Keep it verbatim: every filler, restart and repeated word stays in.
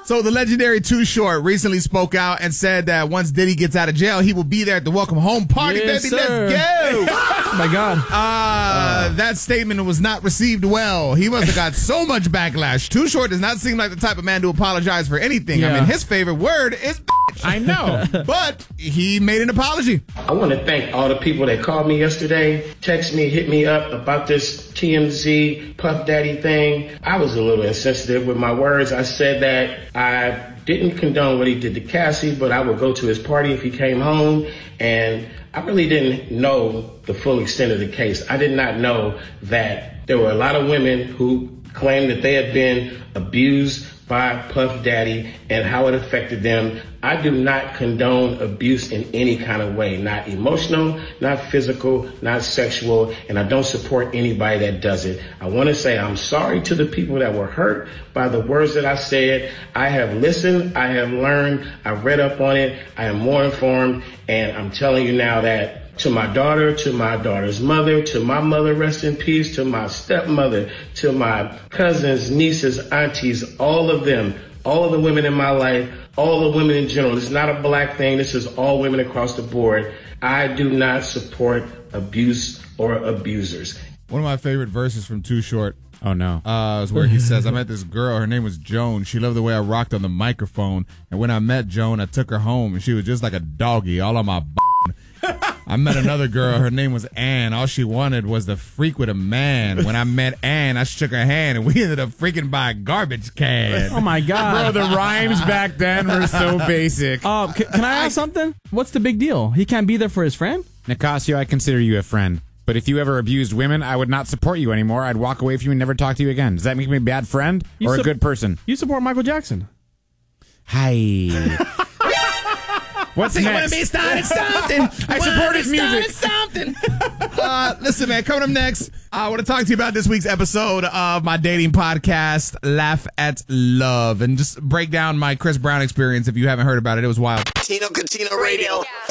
So the legendary Too Short recently spoke out and said that once Diddy gets out of jail, he will be there at the welcome home party. Yes, Baby, sir. let's go. Oh, my God. Uh, uh, that statement was not received well. He must have got so much backlash. Too Short does not seem like the type of man to apologize for anything. Yeah. I mean, his favorite word is bitch. I know. But he made an apology. I want to thank all the people that called me yesterday, text me, hit me up about this T M Z Puff Daddy thing. I was a little insensitive with my words. I said that I didn't condone what he did to Cassie, but I would go to his party if he came home. And I really didn't know the full extent of the case. I did not know that there were a lot of women who claimed that they had been abused by Puff Daddy and how it affected them. I do not condone abuse in any kind of way, not emotional, not physical, not sexual, and I don't support anybody that does it. I want to say I'm sorry to the people that were hurt by the words that I said. I have listened, I have learned, I've read up on it, I am more informed, and I'm telling you now that to my daughter, to my daughter's mother, to my mother, rest in peace, to my stepmother, to my cousins, nieces, aunties, all of them, all of the women in my life, all the women in general. This is not a black thing. This is all women across the board. I do not support abuse or abusers. One of my favorite verses from Too Short Oh, no. uh, is where he says, I met this girl. Her name was Joan. She loved the way I rocked on the microphone. And when I met Joan, I took her home, and she was just like a doggy, all on my b****. I met another girl. Her name was Ann. All she wanted was to freak with a man. When I met Ann, I shook her hand, and we ended up freaking by a garbage can. Oh, my God. Bro, the rhymes back then were so basic. Uh, c- can I ask something? What's the big deal? He can't be there for his friend? Nicasio, I consider you a friend. But if you ever abused women, I would not support you anymore. I'd walk away from you and never talk to you again. Does that make me a bad friend You or a sup- good person? You support Michael Jackson. Hi. What's I next? want to be starting something. I support his music. Something. uh, listen, man, coming up next, I want to talk to you about this week's episode of my dating podcast, Laugh at Love, and just break down my Chris Brown experience. If you haven't heard about it, it was wild. Tino Catino Radio.